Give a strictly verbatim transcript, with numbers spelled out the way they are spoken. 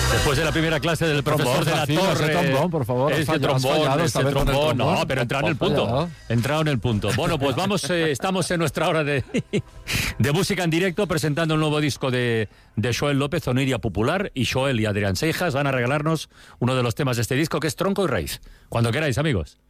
Después de la primera clase del profesor de la Torre. Ese trombón, por favor. Ese Fallado, trombón, fallado, ese trombón, trombón. trombón. No, pero entrado en el punto. Fallado. Entrado en el punto. Bueno, pues vamos, eh, estamos en nuestra hora de, de música en directo, presentando un nuevo disco de, de Joel López, Oniria Popular, y Joel y Adrián Seijas van a regalarnos uno de los temas de este disco, que es Tronco y Raíz. Cuando queráis, amigos.